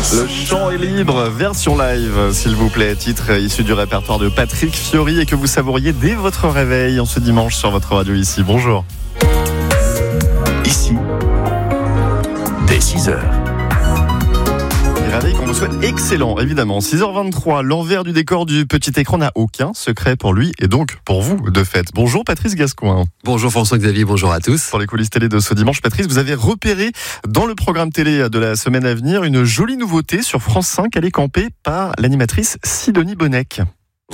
Le chant est libre, version live, s'il vous plaît. Titre issu du répertoire de Patrick Fiori et que vous savouriez dès votre réveil en ce dimanche sur votre radio ici. Bonjour. Ici, dès 6h. Réveil qu'on vous souhaite excellent, évidemment. 6h23, l'envers du décor du petit écran n'a aucun secret pour lui et donc pour vous, de fait. Bonjour Patrice Gascoin. Bonjour François-Xavier, bonjour à tous. Pour les coulisses télé de ce dimanche, Patrice, vous avez repéré dans le programme télé de la semaine à venir une jolie nouveauté sur France 5. Elle est campée par l'animatrice Sidonie Bonnec.